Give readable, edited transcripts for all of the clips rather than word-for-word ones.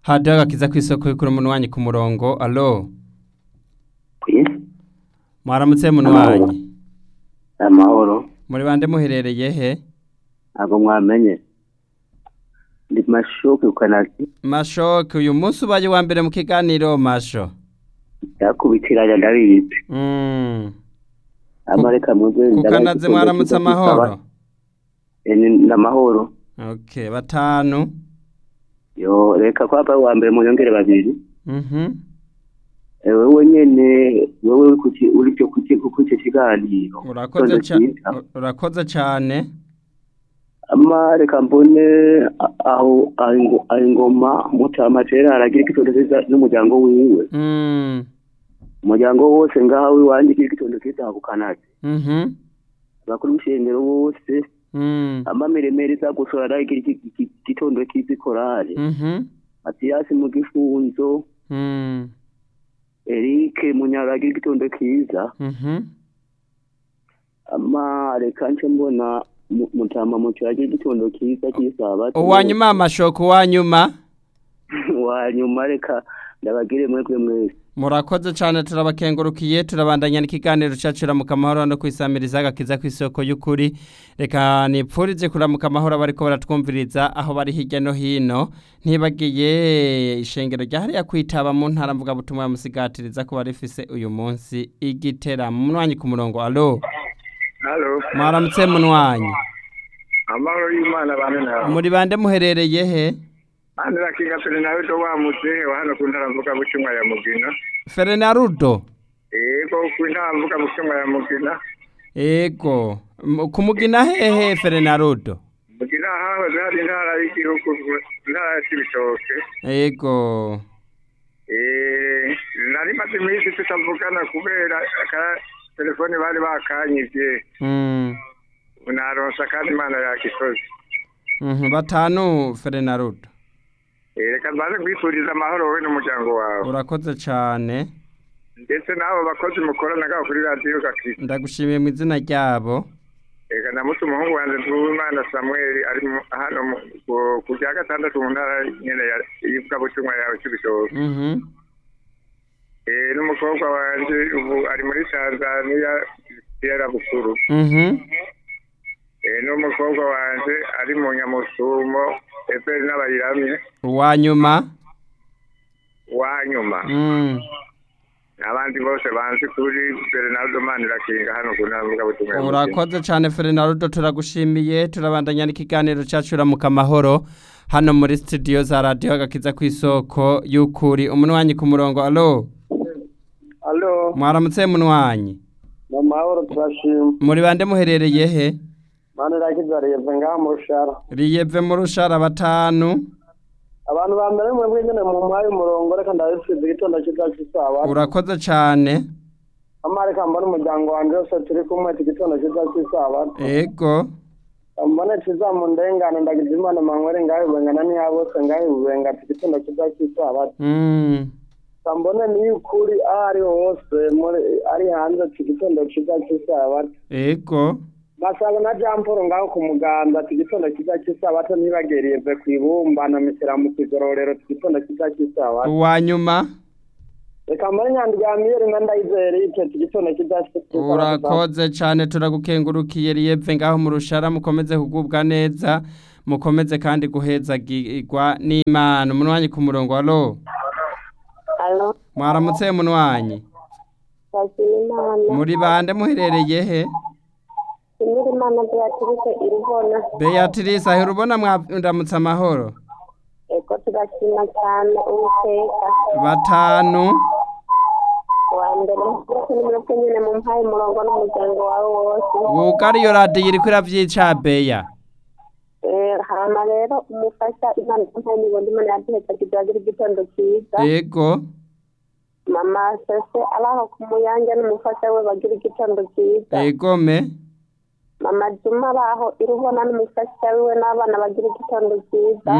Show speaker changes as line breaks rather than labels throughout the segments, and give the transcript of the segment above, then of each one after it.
hadiyo agakiza kw'isoko y'ukuri umunwanyi ku murongo. Alo, mwaramutse munwanyi?
Amahoro.
Muri bande muherereye he?
Abo mwamenye. Ndi Mashoke ukanazi.
Mashoke, uyu munsi ubaye wa mbere mu kiganiro Masho.
Yakubitiranya ndabizi. Amareka mugwe
Kukanaze mwaramutse amahoro?
Namahoro.
Okay, batanu.
Yo, reka kwaba wa mbere mu yongere babiri. Wewe nyene wewe kuki uri cyo kuki kiganiro.
Urakoze cyane.
Reka mbone aho ingoma mutamatera aragira ikitondekeza n'umuryango wiwe. Umuryango wose ngaho wiwanje ikitondekeza kukanaze. Bakuru bishengero bose. Amamiremere zagusora igitondo kizikorare. Matiyasi mu gifunzo. Eric munyaragira igitondo kiza. Reka nce mbona mutama mucaje igitondo kiza cy'Isabato.
Uwanyuma Mashoke wanyuma.
Wanyuma reka ndabagire mwese.
Murakoze cyane turabakengurukiye turabandanya n'ikiganiro cyacu mu kamahoro no kwisamiriza agakiza kw'isoko y'ukuri. Reka nipfurize kuramuka amahoro bariko baratwumviriza aho bari hirya no hino, ntibagiye ishengero ryahariya kwitaba mu ntara mvuga butumwa ya Musigatiriza ko barifise uyu munsi igitera munwanyi ku murongo. Alo.
Halo.
Mwaramutse munwanyi?
Amahoro y'Imana bane nawe.
Muri bande muherereye he?
Andira kinga Ferenarudo wamutse hano ku ntara mvuga butumwa ya Mugina.
Ferenarudo?
Ego ku ntara mvuga butumwa ya Mugina.
Ego. Kumugina hehe Ferenarudo?
Mugina haho zari ntara y'igihugu ntara y'Ibitoke.
Ego.
Nari maze iminsi tutavugana kubera telefone bari bakanyivye. Unaronsa kandi Imana yakikoze.
Batanu Ferenarudo.
Reka mbaze kwifuriza amahoro wowe n'umuryango wawe.
Urakoze cyane.
Ndetse nabo bakozi mukorana gaho kuri radio Gakiza.
Ndagushimiye mu izina ryabo.
Reka namutse umuhungu wanjye Nduwimana Samuel ari hano ku rya gatandatu mu ntara nyene yivuga butumwa yawe cy'Ibitoke. N'umukobwa wanje ubu ari muri Tanzania Sierra Bukuru. N'umukobwa wanje ari mu Nyamusumo Eferi n'abayiramye.
Wanyuma.
Abandi bose banzi kuri Ferenarudo Manirakinga hano ku ntara mvuga butumwa.
Urakoze cyane Ferenarudo turagushimiye turabandanya n'ikiganiro cyacu mu kamahoro hano muri studio za radio agakiza kw'isoko y'ukuri. Umunwanyi ku murongo. Alo.
Alo.
Mwaramutse munwanyi?
Mu mahoro turashima.
Muri bande muherereye he?
Manirakiza Riyeve ngaho mu Rushara.
Riyeve mu Rushara batanu.
Abantu bambere mwebwe nyene mu mpaye umurongo reka ndabifuriza igitondo cy'Isabato.
Urakoze cyane.
Reka mbona umuryango wanje wose turi kumwe igitondo cy'Isabato.
Ego.
Mbona ciza mu ndengane ndagize Imana manywere ngaho bengana ni abo se ngaho benga igitondo cy'Isabato. Mbona ni ukuri ari hose muri ari hanze igitondo cy'Isabato.
Ego.
Basaga na Jamporo ngaho ku muganda igitondo cy'Isabato ntibagereye kwibumba na misera mu kigororero igitondo cy'Isabato.
Wanyuma.
Reka mbona Nyandyamire na Ndayizere igitondo cy'Isabato.
Urakoze cyane turagukengurukiye Riyeve ngaho mu Rushara mukomeze kugubwa neza mukomeze kandi guhezagirwa n'Imana. Umunwanyi ku murongo. Alo.
Alo.
Mwaramutse munwanyi? Muri bande muherereye he?
Imana Beatrice irubona.
Beatrice aho urubona mwandamutse amahoro?
Eko turashima cyane Uwiteka.
Batanu.
Wa mbere n'umureke nyene mu mpaye umurongo n'umuryango wawe wose.
Wugari iyo radio iriko iravyica Beya.
Hama rero umufasha Imana mpaye nibondi Imana yaduheza kizagira igitondo cyiza.
Ego.
Mama sese abaho ku Muyange n'umufasha we bagira igitondo cyiza.
Ego me.
Mama Juma baho irubona n'umufasha we n'abana bagira igitondo cyiza.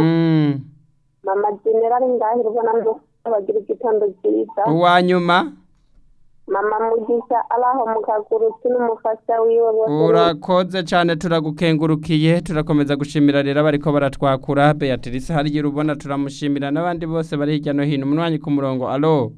Mama General ngaho irubona n'umufasha bagira igitondo cyiza.
Uwanyuma.
mama Mugisha araho mu Kaguruki n'umufasha wiwe bose.
urakoze cyane turagukengurukiye turakomeza gushimira rero bariko baratwakura Beatrice hari ubona turamushimira n'abandi bose bari hirya no hino umunwanyi ku murongo alo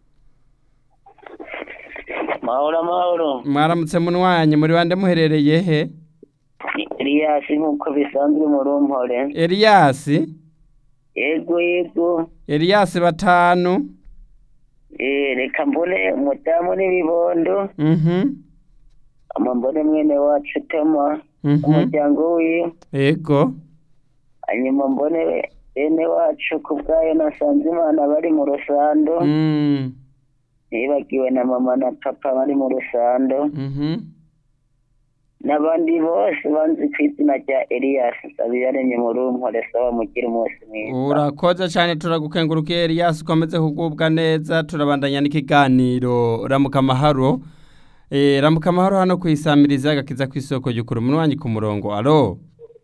mahoro
mwaramutse munwanyi muri bande muherereye he
Elias nk'uko bisanzwe mu Rumpore.
Elias
Yego
Elias batanu
reka mbone umudamu n'ibibondo mbone mwene wacu Toma umuryango wiwe
yego
hanyuma mbone bene wacu ku bwayo nasanze Imana bari mu Rusando nibagiwe na mama na papa bari mu Rusando n'abandi bose banzi ku izina rya Elias Sabiyaremye mu Rumpore sawa mugire umunsi mwiza.
urakoze cyane turagukengurukiye Elias ukomeze kugubwa neza turabandanya n'ikiganiro ramuka amahoro ramuka amahoro hano kwisamiriza agakiza kw'isoko y'ukuri munwanyi ku murongo alo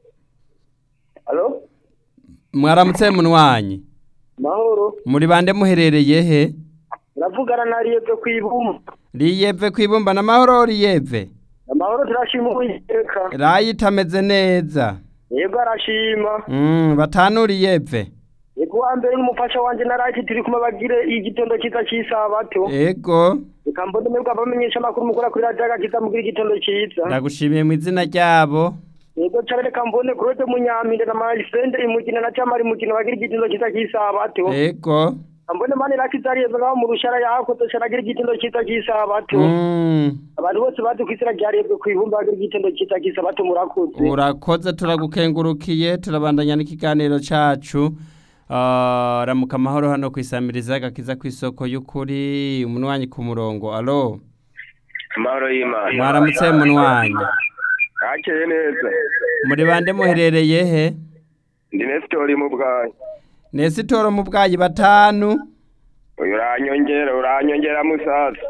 mwaramutse munwanyi
mahoro
muri bande muherereye he
uravugana na Riyeve kwibumba
Riyeve kwibumba na mahoro Riyeve
amahoro turashima Uwiteka
rayi tameze neza
yego arashima
batanu Riyeve
yego wa mbere n'umufasha wanje naraki turi kumwe bagire igitondo cyiza cy'isabato
yego
reka mbone mwebwe abamenyesha amakuru mukora kuri radio Agakiza mugira igitondo cyiza
ndagushimiye mu izina ryabo
yego cyane reka mbone Claude Munyaminde na Marisende imugina na Chamari mugina bagira igitondo cyiza cy'isabato
yego
ambone mane rakizariye bwa mu rushara yakoze cyaragira igitondo cyiza cy'isabato abantu bose badukwisira ryariyebwe kwibumba bagira igitondo cyiza cy'isabato murakoze
urakoze turagukengurukiye turabandanya n'ikiganiro cacu ramuka amahoro hano kwisamiriza agakiza kw'isoko y'ukuri umunwanyi ku murongo alo
amahoro y'Imana
mwaramutse munwanyi
akeye neza
muri bande muherereye he
ndi Nestor mu bwayi
Nesitoro mu bwayi batanu
uranyongera musaza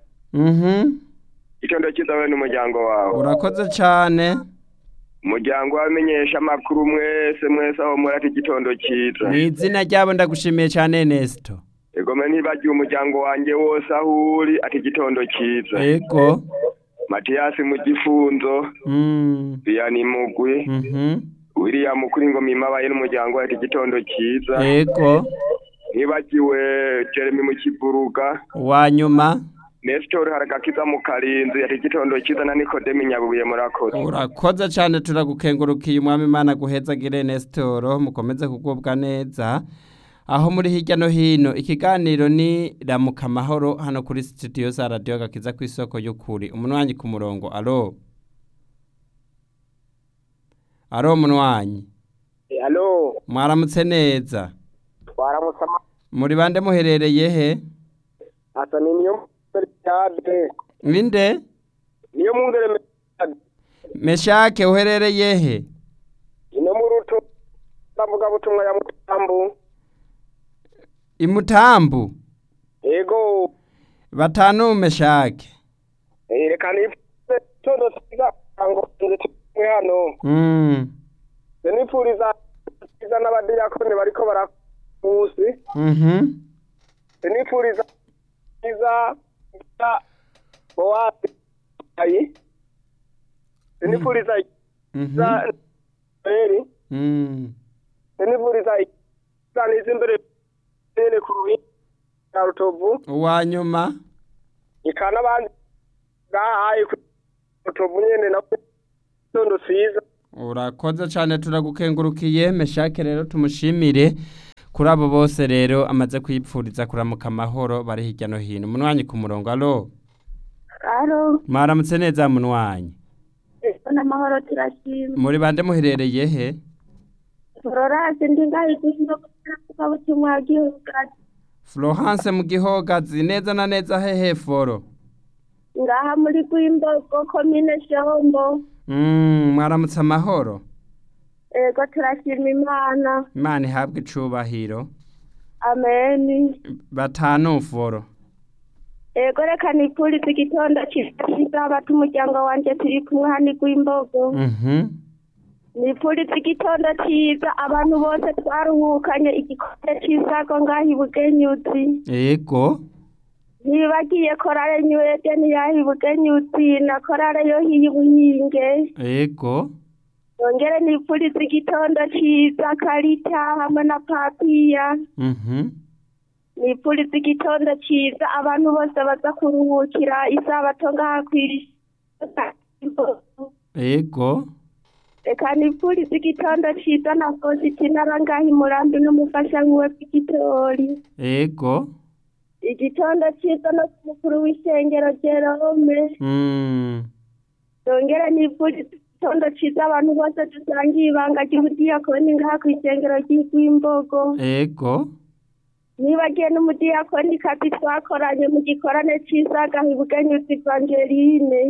icyondo cyiza we n'umuryango wawe
urakoze cyane
umuryango wamenyesha amakuru mwese aho muri ati gitondo cyiza
ni izina ryabo ndagushimiye cyane Nesto
yego me ntibagiye umuryango wanjye wose aho uri ati gitondo cyiza
yego
Matiyasi mu gifunzo Biyani mugwi William kuri ngo mimabaye n'umuryango ati gitondo cyiza
yego
ntibagiwe Jeremy mu kiburuga
wanyuma
Nestor haragakiza mu Karinzi ati gitondo cyiza na Nikodemi Nyabuye murakoze
urakoze cyane turagukengurukiye umwami Imana guhezagire Nestor mukomeze kugubwa neza aho muri hirya no hino ikiganiro ni ramuka amahoro hano kuri studio za radio Agakiza kw'isoko y'ukuri umunwanyi ku murongo alo munwanyi
alo
mwaramutse neza
twaramutse
muri bande muherereye he
asa niyo Meshade
ninde
niyo mungere
Meshake uherereye he
ino mu ruto ndavuga butumwa ya Mutambu
Imutambu
yego
batanu Meshake
reka ni todo tiga ngo twe hano Senipuriza n'abadiyakoni bariko barakusi Senipuriza iza boati ayi Senipuriza za eri Senipuriza za nizimbere ene kuruhi ya rutovu
wanyuma
ikana bandi gahaye rutovu nyene na tondo siza
urakoze cyane turagukengurukiye Meshake rero tumushimire kuri abo bose rero amaze kwipfuriza kuramuka amahoro bari hirya no hino munwanyi ku murongo alo mwaramutse neza munwanyi
n'amahoro turashima
muri bande muherereye he
Florence ndingaye kuko butumwa gihogazi
Florence mu gihogazi neza na neza hehe foro
ngaha muri Gwimbogo komine Shombo
mwaramutse amahoro
ego turashima Imana
ihabwe icubahiro
amen
batanu foro
ego reka nipfurize igitondo cyiza umuryango wanje turi kumwe hano Gwimbogo nipfurize igitondo cyiza abantu bose twaruhukanye igikombe cy'isago ngaho ibugenyuzi
yego
ntibagiye korale nywede ntiyahibuke nyutsina korale yo hiyuhinge
Ego.
nongere nipfurize igitondo ciza Karita hamwe na Papiya nipfurize igitondo ciza abantu bose baza kuruhukira isabato ngaha
Ego.
reka nipfurize igitondo ciza na Positina rangahi Murambi n'umufasha wiwe w'igitori
Ego.
igitondo ciza no kumukuru w'ishengero Jerome nongere nipfurize igitondo ciza abantu bose dusangiye ibanga ry'ubudiyakoni ngaha kw'ishengero ry'Imbogo
Ego.
nibagiye n'umudiyakoni kazi twakoranye mu gikorane ciza gahibugenyuzi Evangeline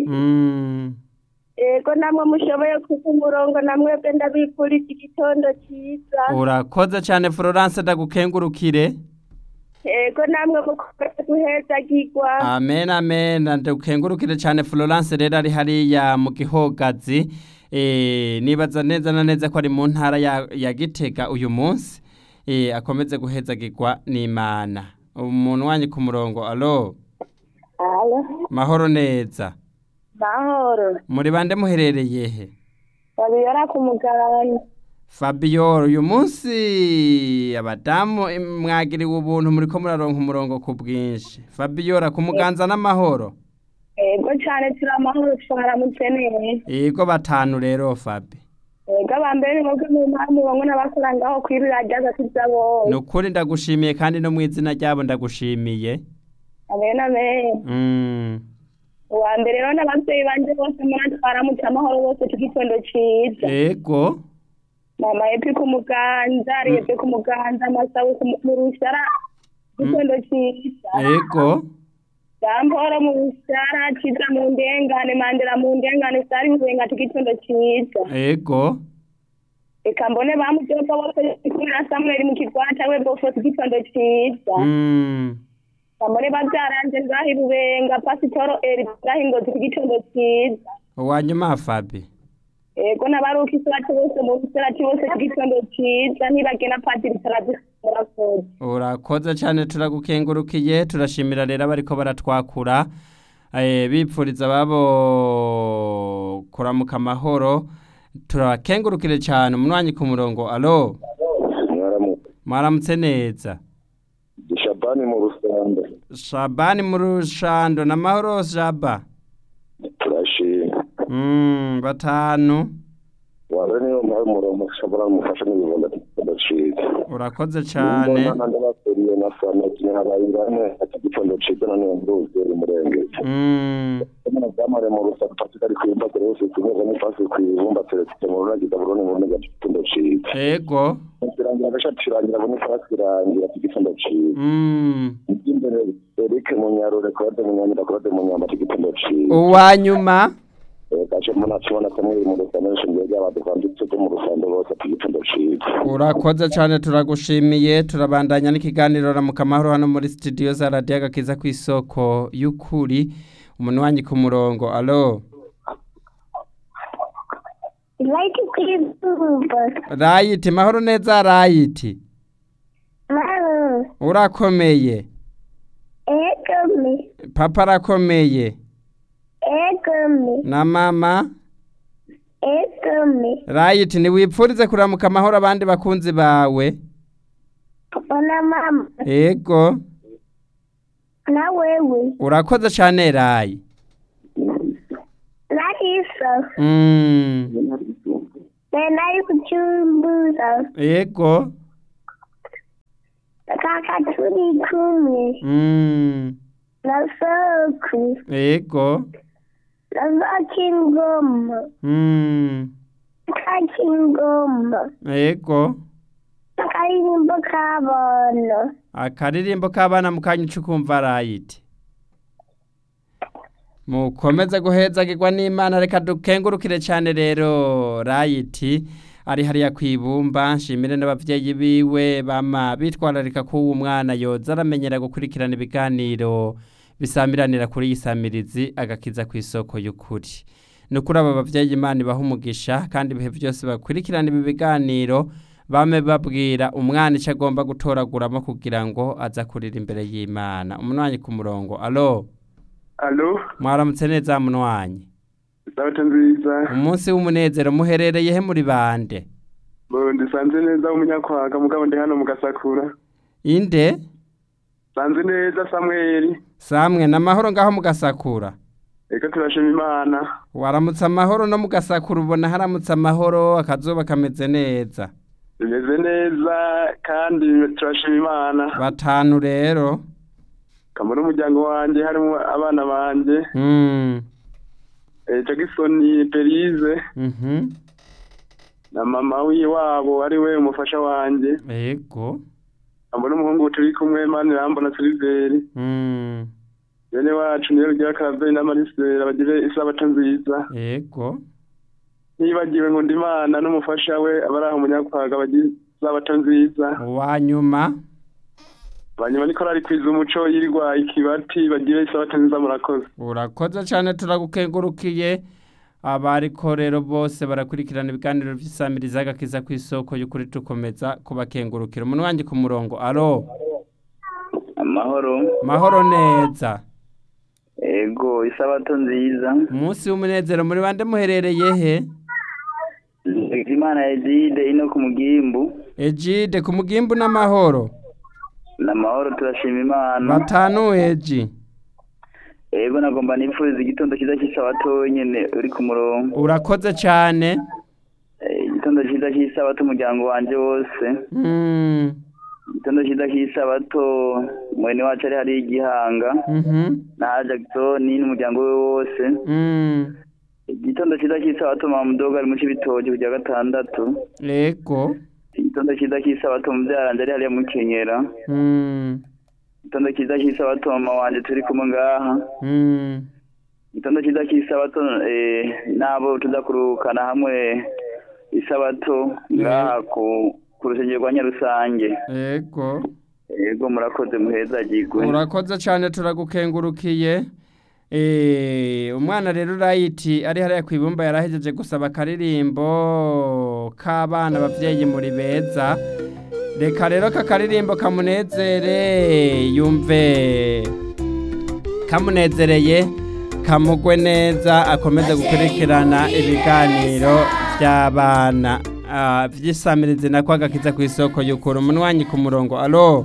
Ego namwe mushoboye kuva umurongo namwebwe ndabifuriza igitondo ciza
Urakoze cyane Florence ndagukengurukire.
Ego namwe mukomeze guhezagirwa.
Amen amen ndagukengurukire cyane Florence rero ari hariya mu Gihogazi. Nibaza neza na neza ko ari mu ntara ya Gitega uyu munsi. Akomeze guhezagirwa n'Imana. Umuntu wanyu ku murongo. Allo. Mahoro neza.
Mahoro.
Muri bande muherereye he?
Fabiola ku mugabane.
Fabiola uyu munsi abadamu mwagiriwe ubuntu muri ko muraronka umurongo ku bwinshi. Fabiola ku muganza n'amahoro.
Ego cyane turi amahoro twaramutse neza.
Ego batanu rero Fabi.
Ego abambere mwebwe mu mpamvu bamwe n'abakora ngaho kwirira ryaza kizabo.
Nukuri ndagushimiye kandi no mu izina ryabo ndagushimiye.
Amen amen. Uwa mbere rero n'ababyeyi banje bose muratwaramutse amahoro bose tugitondo ciza.
Ego.
Mama yepi ku muganza, yepi ku muganza, masawe mu rushara gitondo ciza.
Ego.
Dampora mu rushara ciza mu ndengane, Mandela mu ndengane, sari ubenga tugitondo ciza.
Ego.
Eka mbone bamujoka bose kumira Samuel mu kigwata we bose tugitondo ciza. Mbone babyaranje ngahi rubenga pasitoro eri ngahi ngo tugitondo ciza.
Wanyuma Fabi.
Ego nabaruka isirati bose mu isirati bose tugitondo ciza ntibagena padiri saradi murakoze.
Urakoze cyane turagukengurukiye turashimira rero bariko baratwakura bipfuriza babo kuramuka amahoro turakengurukire cyane umunwanyi ku murongo. Allo. Mwaramutse neza.
Shabani mu Rusando.
Shabani mu Rusando na mahoro Shaba.
Turashimye.
Batanu.
Wabene yo mahoro mushobora mufasha n'ibibonda cy'idacika.
Urakoze cyane.
Nandi bakuriye na sana cy'abayirane atagitondo ciza na n'uruzi murenge. Kuma zamare mu Rusando patikari kwimba rwose kumeza n'ifasi kwibumba teretse mu ruragiza burone mu nega cy'igitondo ciza.
Ego.
Kirangira gashatiranga bone fasi kirangira cy'igitondo ciza. Imbere Eric Munyarure Claude Munyamira Claude Munyamba cy'igitondo ciza.
Uwanyuma
Kaje muna tubona kamwe mu Rusando n'ishingiye y'abaduvanditse mu Rusando bose cy'igitondo ciza.
Urakoze cyane turagushimiye turabandanya n'ikiganiro ra mu kamahoro hano muri studio za Radio Agakiza ku isoko y'ukuri umuntu wanyi ku murongo. Allo.
Like kwizumba.
Right mahoro neza right.
Mahoro.
Urakomeye.
Egome.
Papa rakomeye.
Egome.
Na mama.
Egome.
Right ni wipfurize kuramuka amahoro abandi bakunzi bawe.
Papa na mama.
Ego.
Na wewe.
Urakoze cyane Rai.
Larissa. Nari kuchumbuza.
Ego.
Kaka turi kumwe. Na soku.
Ego.
Na kingoma. Kingoma.
Ego.
Akaririmbo k'abana.
Akaririmbo k'abana mukanya ucukumva right. Mukomeze guhezagirwa n'Imana reka dukengurukire cyane rero right ari hariya kwibumba nshimire n'abavyeyi biwe bama bitwararika ko uwo mwana yoza aramenyera gukurikirana ibiganiro bisamiranira kuri yisamirizi agakiza ku isoko y'ukuri. Nukuri aba bavyeyi Imana ibaha umugisha kandi ibihe byose bakurikirana ibi biganiro bame babwira umwana icyo agomba gutoraguramo kugira ngo aza kurira imbere y'Imana. Umunwanyi ku murongo. Alo.
Alo.
Mwaramutse neza munwanyi.
Sabato nziza.
Umunsi w'umunezero muherereye he muri bande?
Ndisanze neza umunyakwaga mugabo ndi hano mu Gasakura.
Inde?
Sanze neza Samuel.
Samwe n'amahoro ngaho mu Gasakura.
Eka turashima Imana.
Waramutse amahoro no mu Gasakura ubona haramutse amahoro akazuba kameze neza.
Bimeze neza kandi turashima Imana.
Batanu rero.
Kamuri umuryango wanje harimo abana banje. Jackson Perize. Na mama wabo ari we umufasha wanje.
Yego.
Ambona umuhungu turi kumwe mani rambona Silveri. Bene wacu niyo rugira Karaveri na Marisera bagire isabato nziza.
Yego.
Nibagiwe ngo ndimana n'umufasha we abaraho umunyakwaga bagize isabato nziza.
Wanyuma
niko ari kwiza umuco yirwa ikibati bagire isabato nziza murakoze.
Urakoze cyane turagukengurukiye. Abariko rero bose barakurikirana ibiganiro by'isamiriza agakiza ku isoko y'ukuri tukomeza kubakengurukira. Umuntu wanjye ku murongo. Alo. Mahoro neza.
Ego isabato nziza.
Umunsi w'umunezero muri bande muherereye he?
Imana Ejide ino ku Mugimbu.
Ejide ku Mugimbu n'amahoro.
N'amahoro turashima Imana.
Batanu Eji.
Ego nagomba nipfuriza igitondo cyiza cy'isabato nyene uri ku murongo.
Urakoze cyane.
Igitondo cyiza cy'isabato umuryango wanje wose. Igitondo cyiza cy'isabato mwene wacu ari hari igihanga. Na Jackson n'umuryango we wose. Igitondo cyiza cy'isabato Mamudoga ari mu Cibitoke kujya gatandatu.
Yego.
Igitondo cyiza cy'isabato mubyaranje ari hariya mu Kenyera. Igitondo cyiza cy'isabato mama wanje turi kumwe ngaha. Igitondo cyiza cy'isabato nabo tuzakurukana hamwe isabato ngaha ku rusengero rwa Nyarusange. Yego murakoze muheza gigwe.
Urakoze cyane turagukengurukiye. Umwana rero Rayiti ari hariya kwibumba yarahejeje gusaba akaririmbo k'abana abavyeyi muri beza. Reka rero kakaririmbo kamunezere yumve kamunezereye kamugwe neza akomeze gukurikirana ibiganiro by'abana vy'isamirizi na kwagakiza ku isoko y'ukuri. Umuntu wanyi ku murongo. Alo.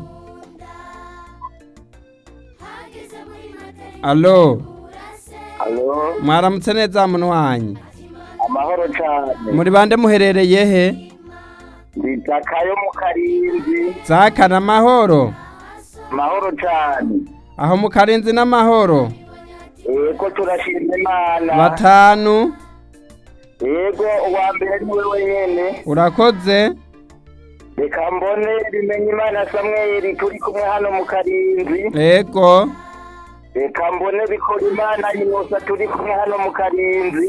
Mwaramutse neza muntu wanyi.
Amahoro cyane.
Muri bande muherereye he?
Nditakayo mu Karinzi.
Zakana amahoro.
Amahoro cyane.
Aho mu Karinzi n'amahoro.
Yego turashimye Imana.
Batanu.
Yego uwa mbere ni wewe nyene.
Urakoze.
Reka mbone bimenye Imana Samuel turi kumwe hano mu Karinzi.
Yego.
Reka mbone bikora Imana Inosa turi kumwe hano mu Karinzi.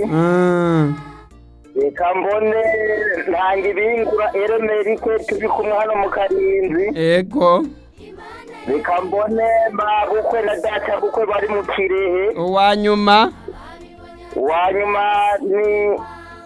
Reka mbone ntangi bingura Eremerike turi kumwe hano mu Karinzi.
Yego.
Reka mbone mabukwe na data bukwe bari mu Kirehe.
Uwanyuma
ni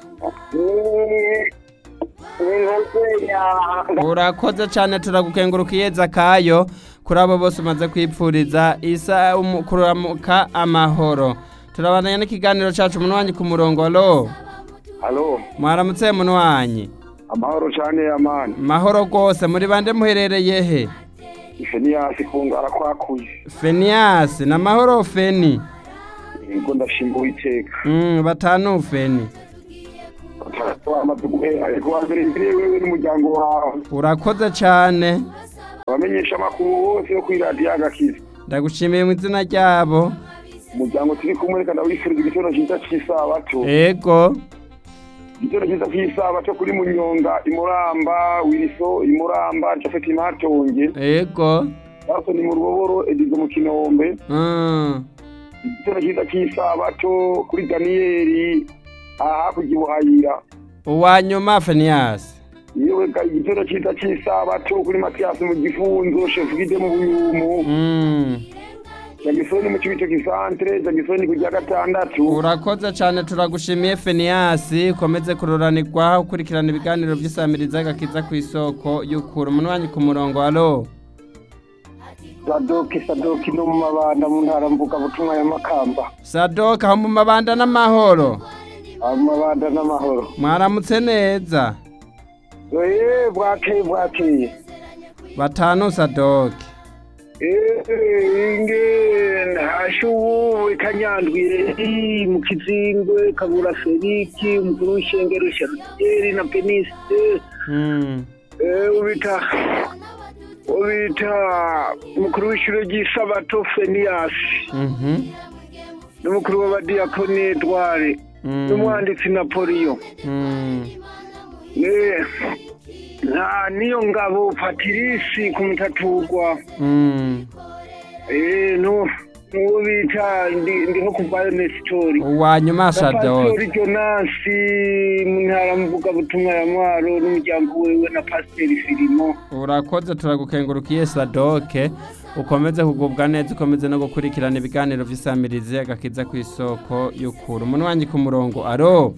urakoze cyane turagukengurukiye Zakayo kuri abo bose umaze kwipfuriza isa kuramuka amahoro. Turabandanya n'ikiganiro cyacu umuntu wanyu ku murongo.
Alo.
Mwaramutse muntu wanyu.
Amahoro cyane Amani.
Mahoro gose muri bande muherereye he?
Fenias kungara kwakuye.
Fenias na mahoro Feni.
Yego ndashimba Uwiteka.
Batanu Feni.
Umuryango wawe.
Urakoze cyane.
Abamenyesha amakuru bose yo kwiradiyo agakiza.
Ndagushimiye mu izina ryabo.
Umuryango turi kumwe kandi wifuriza igitondo cyiza cy'isabato.
Yego.
Igitondo cyiza cy'isabato kuri Munyonga, Imuramba, Wiliso, Imuramba, Jafet Matonge.
Yego.
Baso ni mu Ruboboro Edizo mu Kinombe. Igitondo cyiza cy'isabato kuri Danieli aha kugibuhayira.
Uwanyuma Fenias.
Yewe igitondo cyiza cy'isabato kuri Mathias mu Gifunzo, Chef Gide mu Buyumu. Jagisoni mu kibito kisantre, Jagisoni kujya gatandatu.
urakoze cyane turagushimiye Feniasi ukomeze kuroranirwa ukurikirana ibiganiro by'isamiriza gakiza ku isoko y'ukuri umuntu wanyu ku murongo alo
Sadoki no mu mabanda mu ntara mvuga butumwa ya Makamba.
Sadoka aho mu mabanda n'amahoro
Amabanda n'amahoro.
mwaramutse neza
Bwakeye.
batanu Sadoki
Inge hashubu ikanyandwire mu kizingwe kabura Feliki umukuru w'ishengero Sharjeri na Peniste. Ubita umukuru w'ishuri ry'isabato Feniasi. N'umukuru w'abadiyakoni Edward. N'umwanditsi Napoleon. Nta niyo ngabo Patirisi ku mutaturwa. N'uwo bita ndi nko kuvayo Nestori.
uwanyuma Sadoki
Pastori Jonasi mu ntara mvuga butumwa ya Mwaro n'umuryango wewe na Pasiteri Filimo.
urakoze turagukengurukiye Sadoke ukomeze kugubwa neza ukomeze no gukurikirana ibiganiro by'isamirizi agakiza ku isoko y'ukuri umuntu wanyu ku murongo aro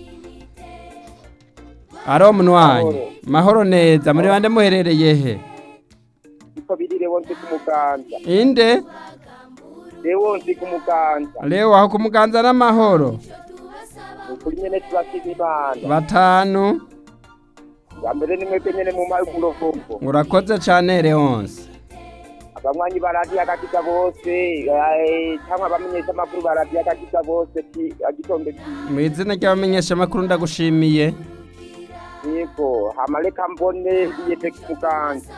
umuntu wanyu mahoro neza muri bande muherereye he
Uko birire wonse ku Muganza.
inde
Wonse ku Muganza.
leo aho ku Muganza n'amahoro
Kuri nyene tubasize Imana.
batanu
Mbere nimwe nyene mu mayi kurokombo.
urakoze cyane Leonce
Abanywanyi baradiye agakiza bose cyangwa abamenyesha amakuru baradiye agakiza bose agitonde
mu izina ry'abamenyesha amakuru ndagushimiye
yego hamaleka mbone yete ku Muganza.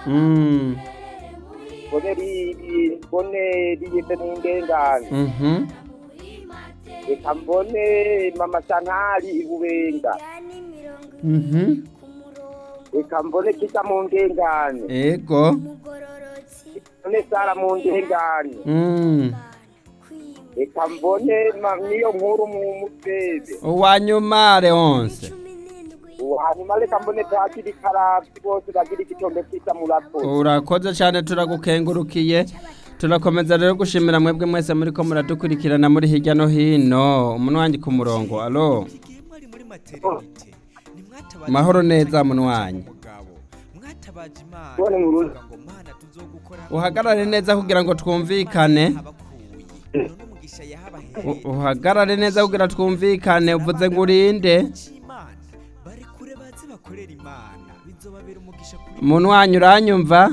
Mbone riyete mu ndengane. Reka mbone mama Santari ibubenga. Reka mbone kita mu ndengane.
ego
Mbone Sara mu ndengane. Reka mbone niyo nkuru mu Museze.
uwanyuma Leonce
Hanyuma reka mbone Patiri Karabyi bose bagira igitondo cyiza murakoze.
urakoze cyane turagukengurukiye turakomeza rero gushimira mwebwe mwese muri ko muradukurikirana muri hirya no hino umuntu wanyu ku murongo alo mahoro neza umuntu wanyu uhagarare neza kugira ngo twumvikane uhagarare neza kugira twumvikane uvuze ngo urinde umuntu wanyu uranyumva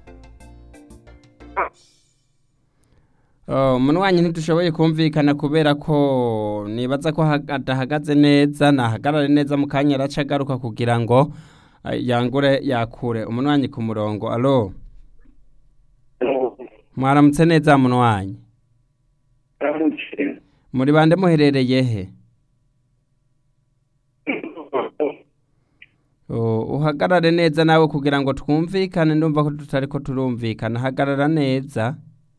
umuntu wanyu ntidushoboye kumvikana kubera ko nibaza ko adahagaze neza nahagarare neza mu kanya araca agaruka kugira ngo yangure yakure umuntu wanyu ku murongo alo mwaramutse neza umuntu wanyu muri bande muherereye he uhagarare neza nawe kugira ngo twumvikane ndumva ko tutari ko turumvikana hagarara neza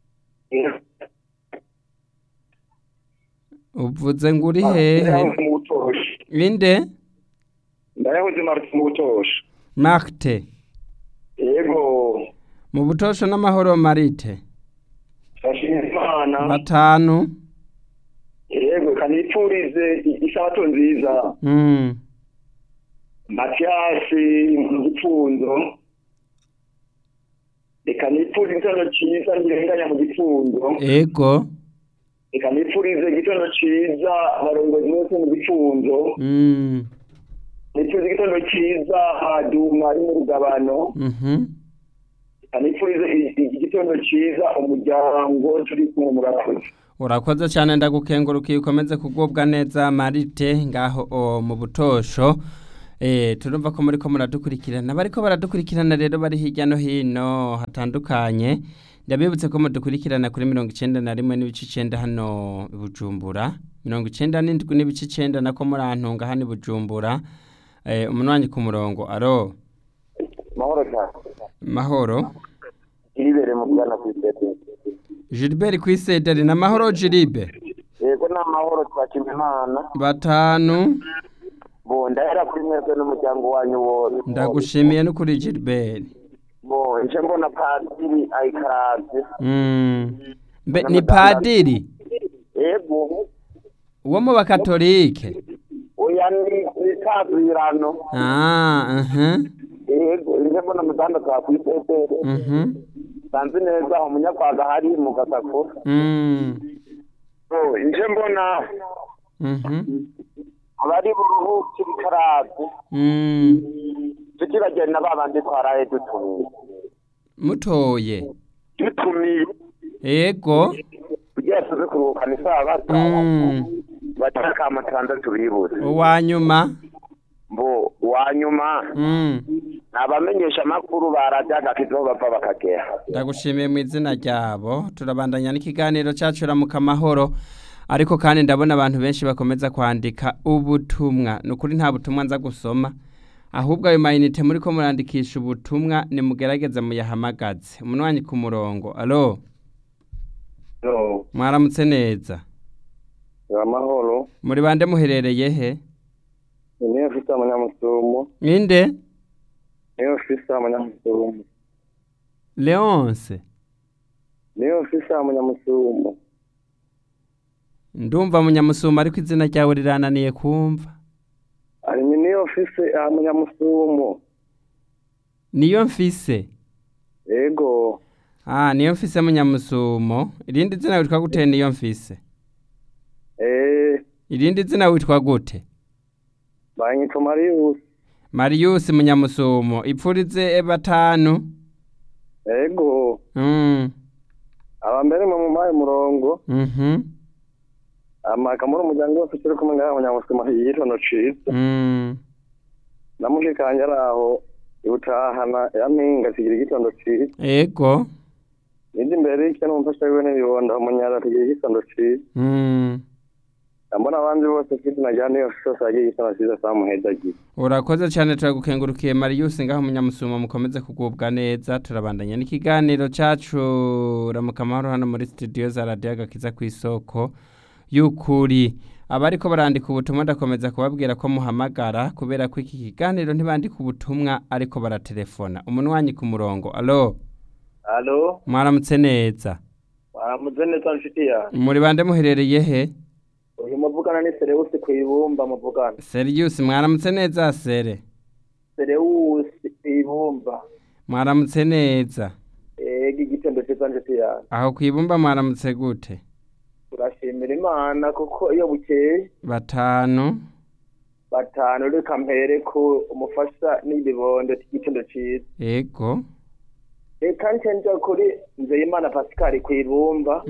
uvuze ngo uri hehe inde
Ndayahoze Martin mu Butosho.
Marite
Yego.
mu Butosho n'amahoro Marite
Imana.
batanu
Yego kanipfurize isabato nziza. Matiasi mu gipfundo. Reka nipfurize igitondo cyiza ngirenganya mu gipfundo.
ego
Reka nipfurize igitondo cyiza abarongozi bose mu gipfundo. Nipfurize igitondo cyiza Aduma ari mu rugabano. Reka nipfurize igitondo cyiza umuryango turi kumwe murakoze.
urakoze cyane ndagukengurukiye ukomeze kugubwa neza Marite ngaho mu Butosho turumva ko muri ko muradukurikirana bariko baradukurikirana rero bari hirya no hino hatandukanye ndabibutse ko mudukurikirana kuri 91.9 hano i Bujumbura 97.9 nako murantunga hano i Bujumbura umuntu wanyu ku murongo aro
Mahoro cyane.
mahoro
Ibere mu bwana kwitete.
Gilbert kwisederi na mahoro Gilbert
Yego na mahoro twakimwe Imana.
batanu
Ndahera kuri mwebwe n'umuryango wanyu wose.
ndagushimiye no kuri Gilbert
Nje mbona Padiri Ayikaravye.
Ni padiri?
Yego.
Uwo mu bakatolike?
Oya ni kabirano. Yego, irimo na mutanda kwa kwitete. Sanzi neza umunyakwaga hari mu Gasako. Inje mbona abari buruhuki bikaraze. Tukibagenda babandi twaraye dutumiye.
Mutoye?
Dutumiye.
Yego.
Kugira tuze kuruhukana isabato. Bataka amatanda tubibuze.
Uwanyuma?
Wanyuma. Abamenyesha makuru barajyaga kizo bava bakagera.
Ndagushimiye mu izina ryabo. Turabandanya n'ikiganiro cyacu ramuka amahoro. Ariko kandi ndabona abantu benshi bakomeza kwandika ubutumwa. Nukuri nta butumwa nza gusoma. Ahubwo ayo mayinite muri ko murandikisha ubutumwa ni mugerageze muyahamagaze. Umunwanyi ku murongo. Allo?
Allo.
Mwaramutse neza.
Amahoro.
Muri bande muherereye he?
Niyo fita Munyamusumo.
Inde?
Niyo fita Munyamusumo.
Leonce.
Niyo fita Munyamusumo.
Ndumva Munyamusumo ariko izina ryawe rirananiye kumva.
Ari niyo fita Munyamusumo.
Niyo mfise.
Yego.
Niyo mfise Munyamusumo. Irindi zina witwa gute niyo mfise? Irindi zina witwa gute?
Banyitwa Marius.
Marius Munyamusumo. Ipfurize batanu.
Yego. Abambere mu mayi murongo. Amakamuro umuryango wose turi kumwe ngaho Munyamusumo yitono ciza. Namushikanye araho utahana yampinga sigira igitondo ciza.
Yego.
Nindi mbere ikintu umfasha wewe n'ibibonda umunyara tugira igitondo ciza. Ambona abandi bose kizina cyane yose agiye isana ciza samuhedagiye.
Urakoze cyane turagukengurukiye Marius ngaho Munyamusumo mukomeze kugubwa neza. Turabandanya n'ikiganiro cyacu ramuka amahoro hano muri studio za Radio Agakiza ku isoko y'ukuri. Abariko barandika ubutumwa ndakomeza kubabwira ko muhamagara kubera ko iki kiganiro ntibandika ubutumwa ariko baratelefona. Umunwanyi ku murongo. Allo?
Allo?
Mwaramutse neza.
Mwaramutse neza nshuti ya.
Muri bande muherereye he?
Uyu muvugana ni Serius kwibumba muvugana.
Serius mwaramutse neza Sere.
Serius kwibumba.
Mwaramutse neza.
Igitondo nshuti ya.
Aho kwibumba mwaramutse gute?
Turashimira Imana kuko iyo bukeye
batanu
reka mpere ko umufasha n'ibibondo cy'igitondo ciza.
Yego.
Reka ncenja kuri Nzeyimana Pascal kwibumba.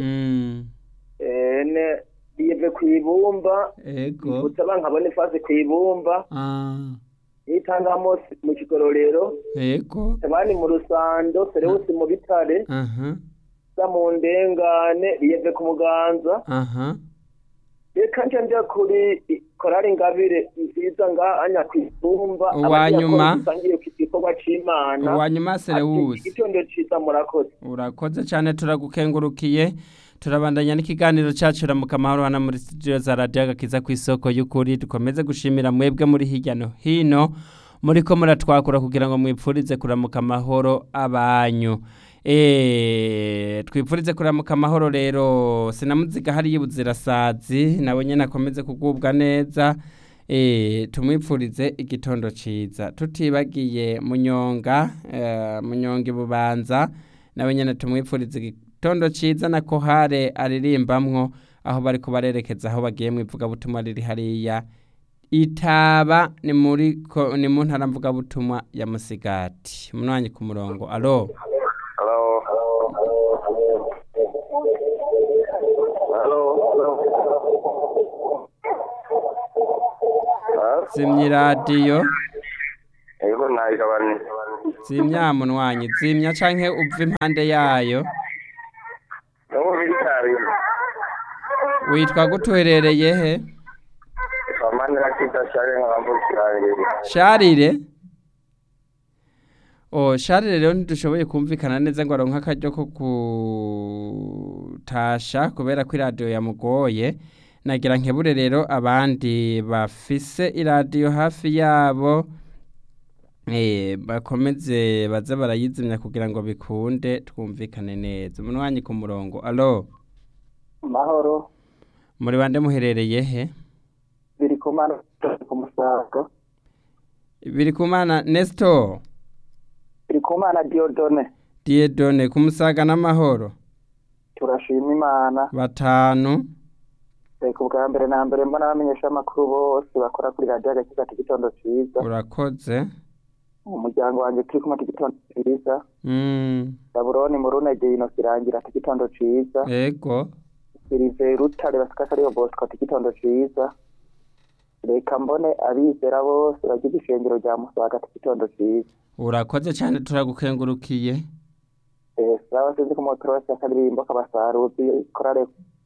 Yeve kwibumba.
Yego.
Utaba nkabone fase kwibumba. Itangamo mu kigororero.
Yego.
Abandi mu Rusando, Serius mu Bitare. Mu ndengane yeve ku Muganza. Reka ncenja kuri Korari Ngabire nziza nganya kwibumba.
Uwanyuma
abagiye igikorwa c'Imana.
Uwanyuma Serius.
Igitondo ciza murakoze.
Urakoze cyane turagukengurukiye. Turabandanya n'ikiganiro cyacu ramuka amahoro hano muri studio za Radio Agakiza ku isoko y'ukuri. Dukomeze gushimira mwebwe muri hirya no hino muriko muratwakura kugira ngo mwipfurize kuramuka amahoro abanyu. Twipfurize kuramuka amahoro rero sinamuziga hari y'ubuzirasazi nawe nyene akomeze kugubwa neza. Tumwipfurize igitondo ciza tutibagiye Munyonga Bubanza nawe nyene tumwipfurize igitondo ciza na kohare aririmbamwo aho bari kubarerekeza aho bagiye mwivuga butumwa riri hariya Itaba ni mu ntara mvuga butumwa ya Musigati. Umunwanyi ku murongo. Allo? Zimya radio.
Ego nayigabani.
Zimya munwanyi, zimya canke uva impande yayo. Witwa gutuherereye he? Sharire? Sharire rero ntidushoboye kumvikana neza ngo aronka akaryo ko kutasha kubera ko radio yamugoye. Nagira nkebure rero abandi bafise iradiyo hafi yabo bakomeze baza barayizimya kugira ngo bikunde twumvikane neza. Umunwanyi ku murongo. Allo?
Mahoro.
muri bande muherereye he?
Biri kumana ku Musaga.
Birikumana Nestor.
Biri kumana
Diedone ku Musaga n'amahoro.
Turashima Imana.
Batanu.
Ku bwa mbere na mbere mbona bamenyesha amakuru bose bakora kuri radio Agakiza Igitondo Ciza.
Urakoze.
Umuryango wanjye turi kumwe Igitondo Ciza. Saburoni mu runege ino kirangira Igitondo Ciza.
Ego.
Sirive Rutare basikasa ariyo Bosco Igitondo Ciza. Reka mbone abizera bose bagize ishengero rya Musaga Igitondo Ciza.
Urakoze cyane turagukengurukiye.
Sawa sinzi ko motoro wese akadirimbo kabasaruzi korare.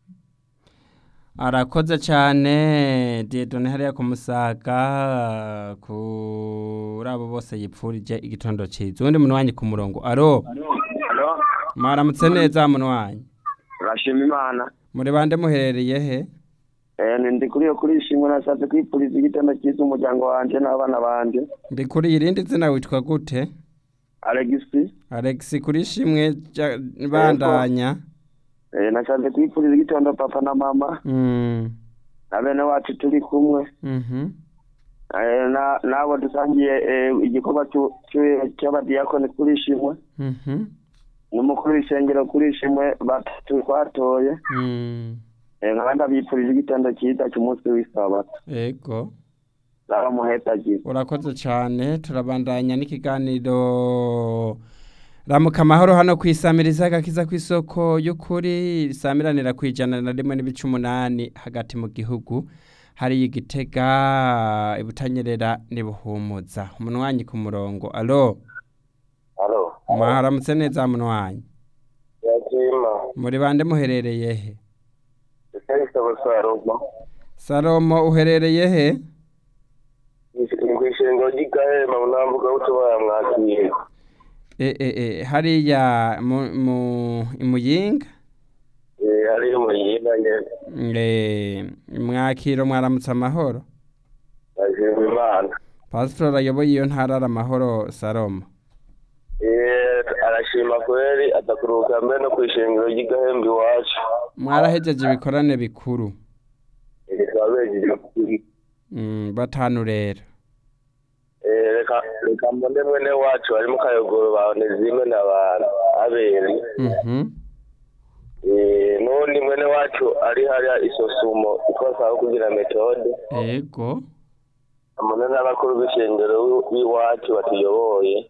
Arakoze cyane Diedone hariya ku Musaga kuri abo bose yipfurije igitondo cyiza. Undi muntu wanyu ku murongo. Alo. Mwaramutse neza muntu wanyu.
Urashima Imana.
Muri bande muherereye he?
Ndi kuri ishimwe nashatse kwipuriza igitondo cyiza umuryango wanje n'abana banje.
Ndi kuri irindi zina witwa gute? Alex kuri ishimwe bandanya.
Nashatse kwipuriza igitondo papa na mama. Abene wacu turi kumwe. Nabo dusangiye igikorwa cy'abadiyakoni kuri ishimwe. N'umukuru w'ishengero kuri ishimwe batatu twatoye. Nkabandi abipfurije igitondo cyiza cy'umunsi w'isabato.
Ego.
Laba muhetagize.
Urakoze cyane turabandanya n'ikiganiro Ramuka amahoro hano kwisamiriza Agakiza kw'isoko y'ukuri samiranira kwijana na 1.8 hagati mu gihugu hari Igitega ibutanyerera nibuhumuza umunwanyi ku murongo. Alo. Mwaramutse neza munwanyi.
Yakima.
Muri bande muherereye he?
Salomo
uherereye he?
Ngwishengo gikahema unambuka utubaya mwakiye.
Hariya Muyinga?
Hariya Muyinga
nyene. Mwakiro mwaramutse amahoro?
Ashimwe Imana.
Pastor ayoboye iyo ntara amahoro Salomo.
Arashima kweli atakuruka mbere no kwishengero gikahembi wacu.
Mwarahejeje ibikorane bikuru. Batanu rero.
Reka mbone mwene wacu ari mu kayogoro baonezime n'abantu abere. Nundi mwene wacu ari hariya Isosumo ikosaho kugira metode.
Ego.
Amone n'abakuru b'ishengero b'iwacu batuyoboye.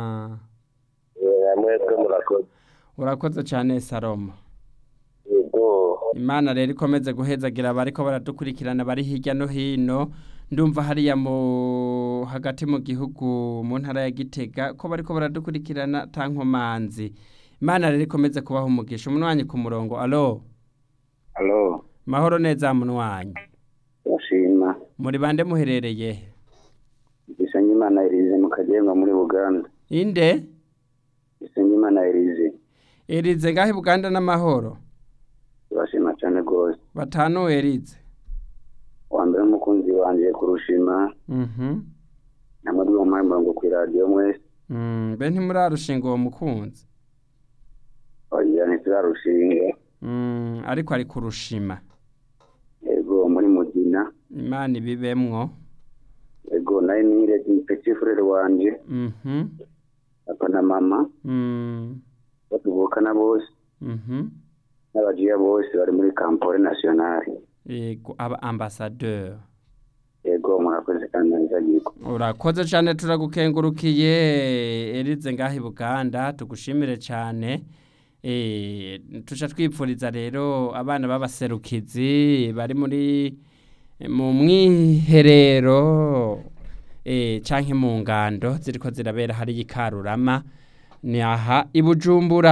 Mwese murakoze.
Urakoze cyane Salomo.
Yego.
Imana rero ikomeze guhezagira bariko baradukurikirana bari hirya no hino. Ndumva hariya mu hagati mu gihugu mu ntara ya Gitega ko bariko baradukurikirana tankomanzi. Imana rero ikomeze kubaho umugisha umunwanyi ku murongo. Alo. Mahoro neza munwanyi.
Yashima.
Muri bande muherereye?
Isenye Imana Elize mu Kagenga muri Buganda.
Inde?
Isenye Imana Elize.
Elize ngahi Buganda n'amahoro.
Bashima cyane gose.
Batanu Elize.
Wambere umukunzi wanje kurushima. Namwe wa murongo ku radio mwese.
Be ntimurarushinga uwo mukunzi.
Oya ntiturarushinga.
Ariko ari kurushima.
Ego muri Mugina.
Imana ibibemwo.
Ego naye nire petit frère wanje. Papa na mama. Batuvukana bose. N'abagiye bose bari muri Campore National.
Ego aba ambassadeur.
Ego murakoze kandi nzagiko.
Urakoze cyane turagukengurukiye Elize ngahi Buganda tugushimire cyane. Tuca twipfuriza rero abana b'abaserukizi bari mu mwiherero canke mu ngando ziriko zirabera hari ikarurama ni aha ibujumbura.